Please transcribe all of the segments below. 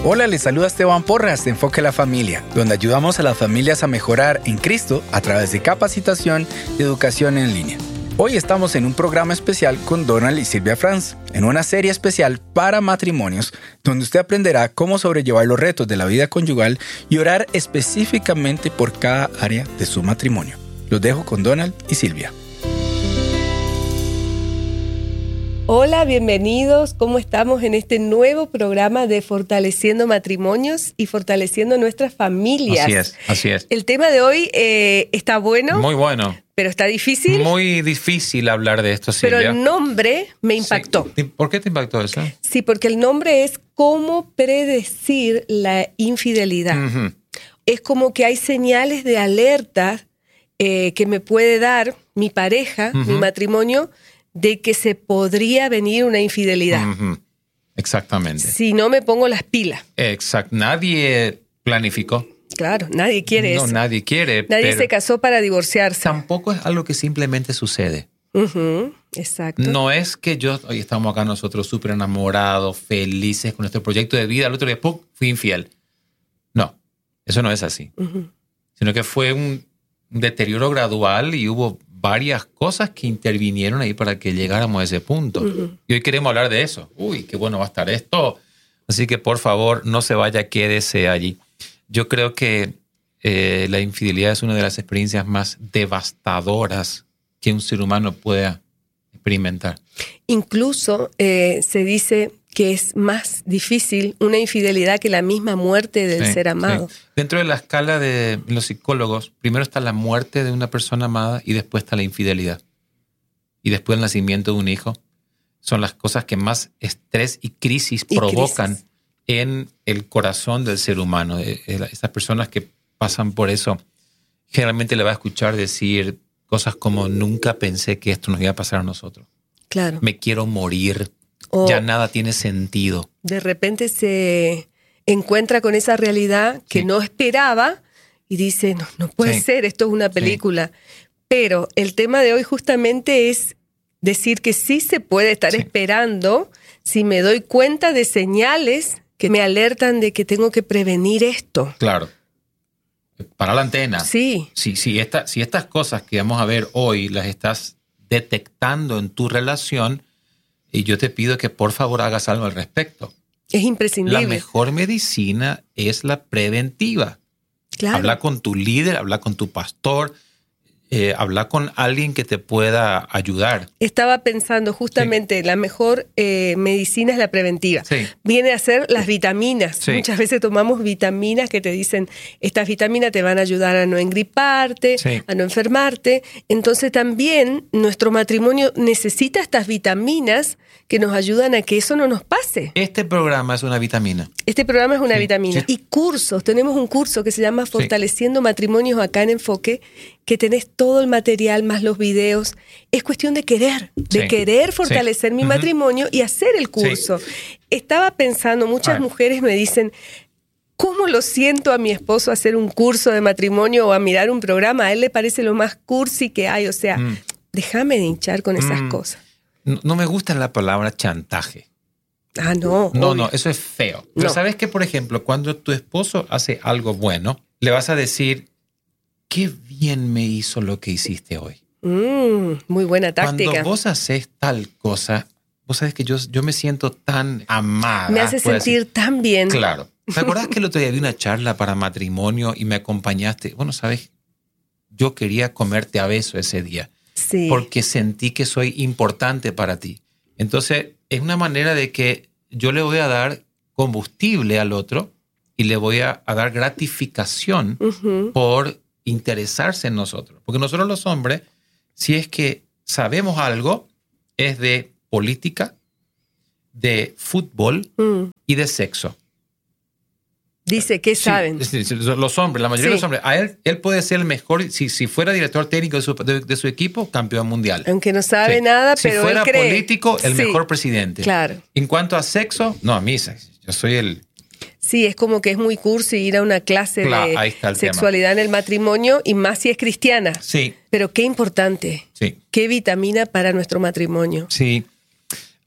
Hola, les saluda Esteban Porras de Enfoque a la Familia, donde ayudamos a las familias a mejorar en Cristo a través de capacitación y educación en línea. Hoy estamos en un programa especial con Donald y Silvia Franz, en una serie especial para matrimonios, donde usted aprenderá cómo sobrellevar los retos de la vida conyugal y orar específicamente por cada área de su matrimonio. Los dejo con Donald y Silvia. Hola, bienvenidos. ¿Cómo estamos en este nuevo programa de Fortaleciendo Matrimonios y Fortaleciendo Nuestras Familias? Así es. El tema de hoy está bueno. Muy bueno. Pero está difícil. Muy difícil hablar de esto, Silvia. Pero el nombre me impactó. Sí. ¿Por qué te impactó eso? Sí, porque el nombre es ¿Cómo predecir la infidelidad? Uh-huh. Es como que hay señales de alerta que me puede dar mi pareja, mi matrimonio, de que se podría venir una infidelidad. Uh-huh. Exactamente. Si no me pongo las pilas. Exacto. Nadie planificó. Claro, nadie quiere eso. No, nadie quiere. Nadie se casó para divorciarse. Tampoco es algo que simplemente sucede. Uh-huh. Exacto. No es que hoy estamos acá nosotros súper enamorados, felices con nuestro proyecto de vida, al otro día, ¡pum!, fui infiel. No, eso no es así. Uh-huh. Sino que fue un deterioro gradual y hubo varias cosas que intervinieron ahí para que llegáramos a ese punto. Uh-huh. Y hoy queremos hablar de eso. Uy, qué bueno va a estar esto. Así que, por favor, no se vaya, quédese allí. Yo creo que la infidelidad es una de las experiencias más devastadoras que un ser humano pueda experimentar. Incluso se dice que es más difícil una infidelidad que la misma muerte del ser amado. Sí. Dentro de la escala de los psicólogos, primero está la muerte de una persona amada y después está la infidelidad. Y después el nacimiento de un hijo. Son las cosas que más estrés y crisis provocan en el corazón del ser humano. Esas personas que pasan por eso, generalmente le va a escuchar decir cosas como: nunca pensé que esto nos iba a pasar a nosotros. Claro. Me quiero morir. Ya nada tiene sentido. De repente se encuentra con esa realidad que no esperaba y dice, no puede ser, esto es una película. Sí. Pero el tema de hoy justamente es decir que sí se puede estar esperando si me doy cuenta de señales que me alertan de que tengo que prevenir esto. Claro. Para la antena. Sí. Si estas cosas que vamos a ver hoy las estás detectando en tu relación, y yo te pido que por favor hagas algo al respecto. Es imprescindible. La mejor medicina es la preventiva. Claro. Habla con tu líder, habla con tu pastor, habla con alguien que te pueda ayudar. Estaba pensando justamente, la mejor medicina es la preventiva. Sí. Viene a ser las vitaminas. Sí. Muchas veces tomamos vitaminas que te dicen, estas vitaminas te van a ayudar a no engriparte, a no enfermarte. Entonces también nuestro matrimonio necesita estas vitaminas que nos ayudan a que eso no nos pase. Este programa es una vitamina. Este programa es una vitamina. Sí. Y cursos, tenemos un curso que se llama Fortaleciendo Matrimonios acá en Enfoque, que tenés todo el material más los videos. Es cuestión de querer fortalecer mi matrimonio y hacer el curso. Sí. Estaba pensando, muchas mujeres me dicen, ¿cómo lo siento a mi esposo hacer un curso de matrimonio o a mirar un programa? A él le parece lo más cursi que hay. O sea, déjame de hinchar con esas cosas. No me gusta la palabra chantaje. Ah, no. No, eso es feo. Pero sabes que, por ejemplo, cuando tu esposo hace algo bueno, le vas a decir, qué bien me hizo lo que hiciste hoy. Muy buena táctica. Cuando vos haces tal cosa, vos sabés que yo me siento tan amada. Me hace sentir tan bien. Claro. ¿Te acordás que el otro día vi una charla para matrimonio y me acompañaste? Bueno, sabes, yo quería comerte a beso ese día. Sí. Porque sentí que soy importante para ti. Entonces, es una manera de que yo le voy a dar combustible al otro y le voy a dar gratificación por interesarse en nosotros. Porque nosotros los hombres, si es que sabemos algo, es de política, de fútbol y de sexo. Dice, ¿qué saben? Los hombres, la mayoría de los hombres. A él puede ser el mejor, si fuera director técnico de su equipo, campeón mundial. Aunque no sabe nada, pero si fuera él cree. político, el mejor presidente. Claro. En cuanto a sexo, no, a mí, yo soy el... Sí, es como que es muy cursi ir a una clase de sexualidad en el matrimonio, y más si es cristiana. Sí. Pero qué importante. Sí. Qué vitamina para nuestro matrimonio. Sí.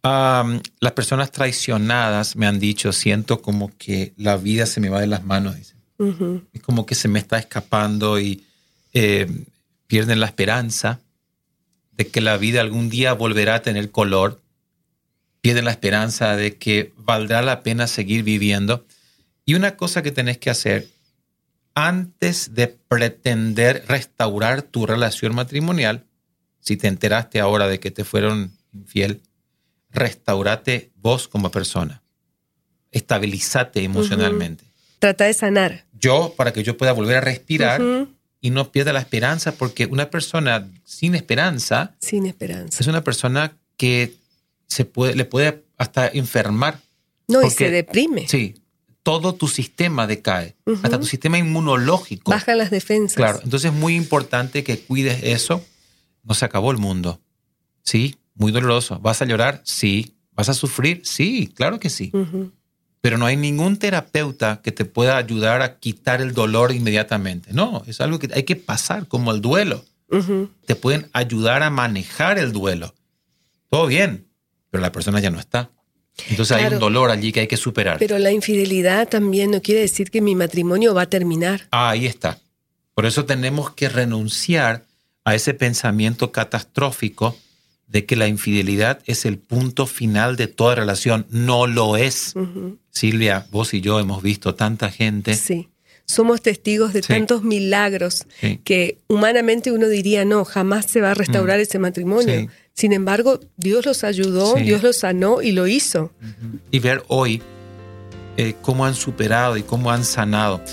Las personas traicionadas me han dicho, siento como que la vida se me va de las manos, dicen. Es como que se me está escapando y pierden la esperanza de que la vida algún día volverá a tener color. Pierden la esperanza de que valdrá la pena seguir viviendo. Y una cosa que tenés que hacer antes de pretender restaurar tu relación matrimonial, si te enteraste ahora de que te fueron infiel, restaurate vos como persona. Estabilizate emocionalmente. Trata de sanar. Para que yo pueda volver a respirar y no pierda la esperanza, porque una persona sin esperanza es una persona que le puede hasta enfermar. No, y se deprime. Sí, todo tu sistema decae, hasta tu sistema inmunológico. Bajan las defensas. Claro, entonces es muy importante que cuides eso. No se acabó el mundo. Sí, muy doloroso. ¿Vas a llorar? Sí. ¿Vas a sufrir? Sí, claro que sí. Pero no hay ningún terapeuta que te pueda ayudar a quitar el dolor inmediatamente. No, es algo que hay que pasar, como el duelo. Te pueden ayudar a manejar el duelo. Todo bien, pero la persona ya no está. Entonces hay un dolor allí que hay que superar. Pero la infidelidad también no quiere decir que mi matrimonio va a terminar. Ahí está. Por eso tenemos que renunciar a ese pensamiento catastrófico de que la infidelidad es el punto final de toda relación. No lo es. Silvia, vos y yo hemos visto tanta gente. Sí, somos testigos de tantos milagros que humanamente uno diría, no, jamás se va a restaurar ese matrimonio. Sí. Sin embargo, Dios los ayudó, Dios los sanó y lo hizo. Y ver hoy cómo han superado y cómo han sanado.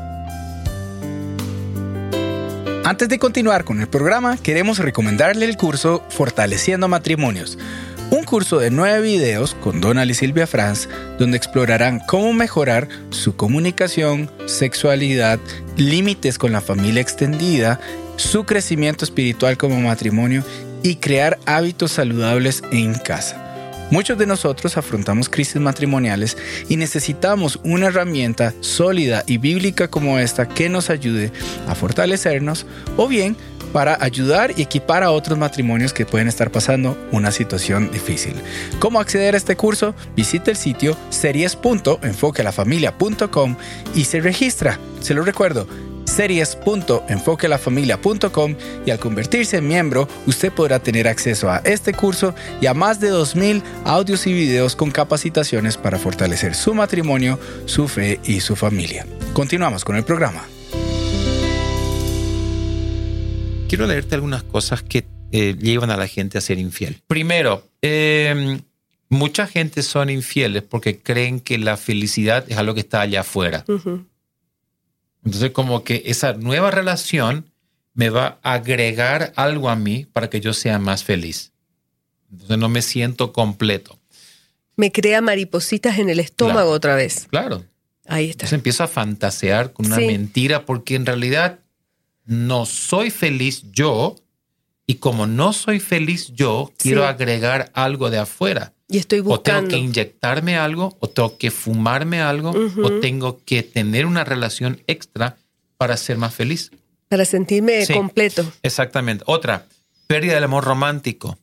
Antes de continuar con el programa, queremos recomendarle el curso Fortaleciendo Matrimonios. Un curso de 9 videos con Donald y Silvia Franz, donde explorarán cómo mejorar su comunicación, sexualidad, límites con la familia extendida, su crecimiento espiritual como matrimonio y crear hábitos saludables en casa. Muchos de nosotros afrontamos crisis matrimoniales y necesitamos una herramienta sólida y bíblica como esta que nos ayude a fortalecernos o bien para ayudar y equipar a otros matrimonios que pueden estar pasando una situación difícil. ¿Cómo acceder a este curso? Visite el sitio series.enfoquealafamilia.com y se registra. Se lo recuerdo, series.enfoquealafamilia.com, y al convertirse en miembro, usted podrá tener acceso a este curso y a más de 2,000 audios y videos con capacitaciones para fortalecer su matrimonio, su fe y su familia. Continuamos con el programa. Quiero leerte algunas cosas que llevan a la gente a ser infiel. Primero, mucha gente son infieles porque creen que la felicidad es algo que está allá afuera. Entonces, como que esa nueva relación me va a agregar algo a mí para que yo sea más feliz. Entonces, no me siento completo. Me crea maripositas en el estómago otra vez. Claro. Ahí está. Entonces empiezo a fantasear con una mentira porque en realidad no soy feliz yo, y como no soy feliz yo, quiero agregar algo de afuera. Y estoy buscando. O tengo que inyectarme algo, o tengo que fumarme algo, o tengo que tener una relación extra para ser más feliz. Para sentirme completo. Exactamente. Otra, pérdida del amor romántico.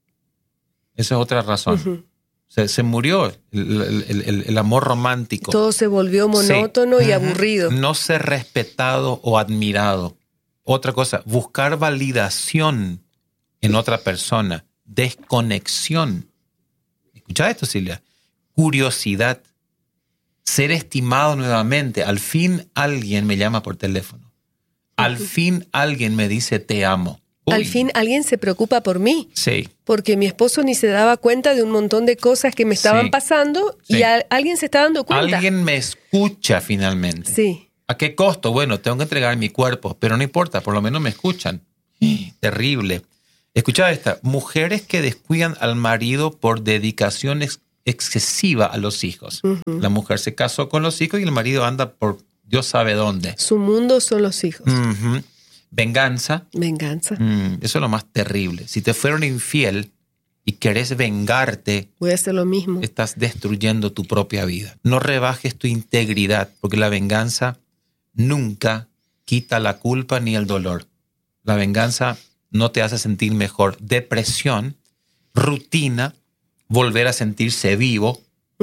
Esa es otra razón. Se murió el amor romántico. Todo se volvió monótono y aburrido. No ser respetado o admirado. Otra cosa, buscar validación en otra persona. Desconexión. ¿Escuchás esto, Silvia? Curiosidad. Ser estimado nuevamente. Al fin alguien me llama por teléfono. Al fin alguien me dice te amo. Uy. Al fin alguien se preocupa por mí. Sí. Porque mi esposo ni se daba cuenta de un montón de cosas que me estaban pasando y alguien se está dando cuenta. Alguien me escucha finalmente. Sí. ¿A qué costo? Bueno, tengo que entregar mi cuerpo, pero no importa, por lo menos me escuchan. Terrible. Escucha esta. Mujeres que descuidan al marido por dedicación excesiva a los hijos. La mujer se casó con los hijos y el marido anda por Dios sabe dónde. Su mundo son los hijos. Venganza. Venganza. Eso es lo más terrible. Si te fueron infiel y querés vengarte, voy a hacer lo mismo. Estás destruyendo tu propia vida. No rebajes tu integridad, porque la venganza nunca quita la culpa ni el dolor. La venganza no te hace sentir mejor. Depresión, rutina, volver a sentirse vivo,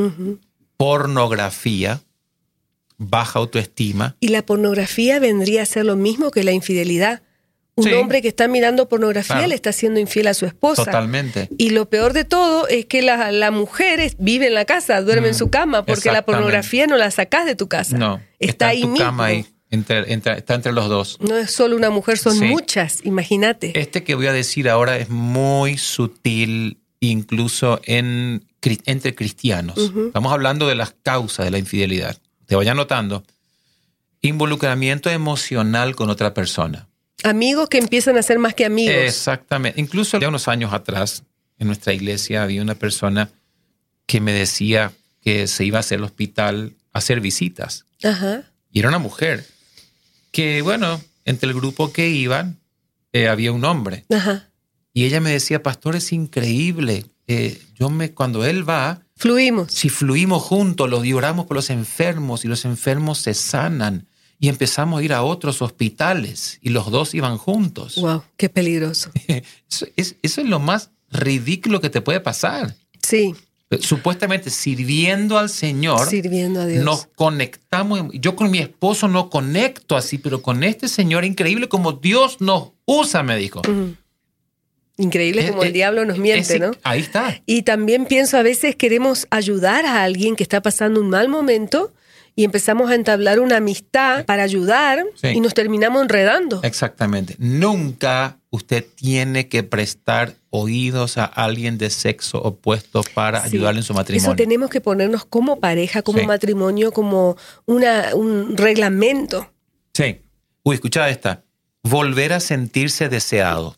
pornografía, baja autoestima. Y la pornografía vendría a ser lo mismo que la infidelidad. Un hombre que está mirando pornografía le está siendo infiel a su esposa. Totalmente. Y lo peor de todo es que la mujer vive en la casa, duerme en su cama, porque la pornografía no la sacás de tu casa. No, está ahí en tu mismo. cama ahí, está entre los dos. No es solo una mujer, son muchas, imagínate. Que voy a decir ahora es muy sutil, incluso entre cristianos. Estamos hablando de las causas de la infidelidad. Te vaya notando. Involucramiento emocional con otra persona. Amigos que empiezan a ser más que amigos. Exactamente. Incluso ya unos años atrás, en nuestra iglesia había una persona que me decía que se iba a hacer al hospital a hacer visitas. Ajá. Y era una mujer que, bueno, entre el grupo que iban había un hombre. Ajá. Y ella me decía, pastor, es increíble. Cuando él va... Fluimos. Si fluimos juntos, y oramos por los enfermos y los enfermos se sanan. Y empezamos a ir a otros hospitales y los dos iban juntos. ¡Wow! ¡Qué peligroso! Eso es lo más ridículo que te puede pasar. Sí. Supuestamente sirviendo al Señor, sirviendo a Dios, nos conectamos. Yo con mi esposo no conecto así, pero con este Señor, increíble como Dios nos usa, me dijo. Increíble como el diablo nos miente, ¿no? Ahí está. Y también pienso, a veces queremos ayudar a alguien que está pasando un mal momento y empezamos a entablar una amistad para ayudar y nos terminamos enredando. Exactamente. Nunca usted tiene que prestar oídos a alguien de sexo opuesto para ayudarle en su matrimonio. Eso tenemos que ponernos como pareja, como matrimonio, como un reglamento. Sí. Escucha esta. Volver a sentirse deseado.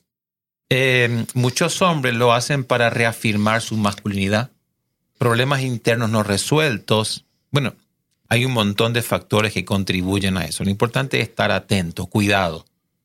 Muchos hombres lo hacen para reafirmar su masculinidad. Problemas internos no resueltos. Bueno, hay un montón de factores que contribuyen a eso. Lo importante es estar atento, cuidado.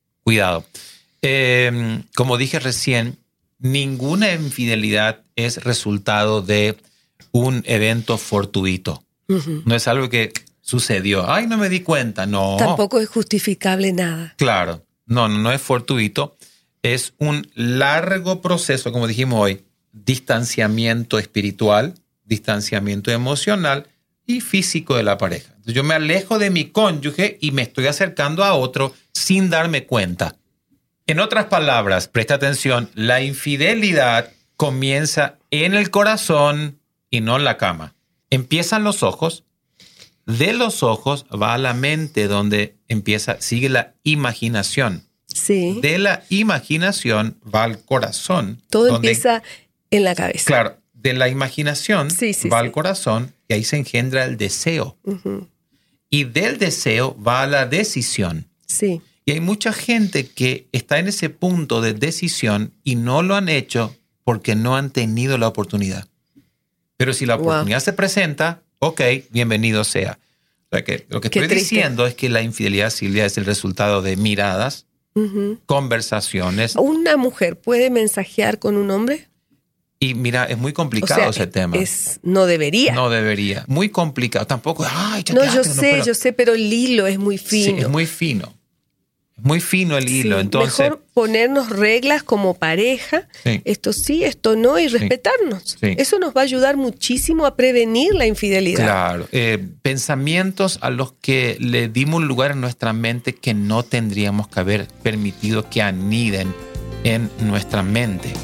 Como dije recién, ninguna infidelidad es resultado de un evento fortuito. No es algo que sucedió. ¡Ay, no me di cuenta! No. Tampoco es justificable nada. Claro. No es fortuito. Es un largo proceso, como dijimos hoy, distanciamiento espiritual, distanciamiento emocional y físico de la pareja. Entonces yo me alejo de mi cónyuge y me estoy acercando a otro sin darme cuenta. En otras palabras, presta atención, la infidelidad comienza en el corazón y no en la cama. Empiezan los ojos, de los ojos va a la mente donde sigue la imaginación. Sí. De la imaginación va al corazón. Todo empieza en la cabeza. Claro, de la imaginación va al corazón y ahí se engendra el deseo. Y del deseo va a la decisión. Sí. Y hay mucha gente que está en ese punto de decisión y no lo han hecho porque no han tenido la oportunidad. Pero si la oportunidad se presenta, bienvenido sea. O sea que lo que estoy diciendo es que la infidelidad, Silvia, es el resultado de miradas, conversaciones. ¿Una mujer puede mensajear con un hombre? Y mira, es muy complicado ese tema. No debería. No debería. Muy complicado. Tampoco, yo sé, pero el hilo es muy fino. Sí, es muy fino. Es muy fino el hilo. Entonces, mejor ponernos reglas como pareja. Esto sí, esto no, y respetarnos. Sí. Eso nos va a ayudar muchísimo a prevenir la infidelidad. Claro. Pensamientos a los que le dimos lugar en nuestra mente que no tendríamos que haber permitido que aniden en nuestra mente.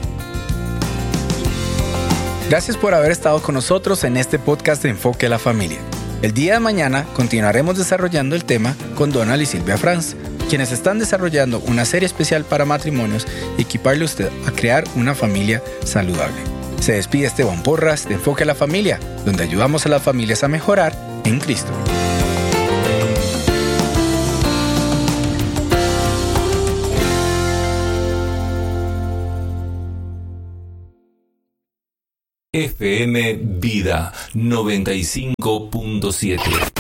Gracias por haber estado con nosotros en este podcast de Enfoque a la Familia. El día de mañana continuaremos desarrollando el tema con Donald y Silvia Franz, quienes están desarrollando una serie especial para matrimonios y equiparle a usted a crear una familia saludable. Se despide Esteban Porras de Enfoque a la Familia, donde ayudamos a las familias a mejorar en Cristo. FM Vida 95.7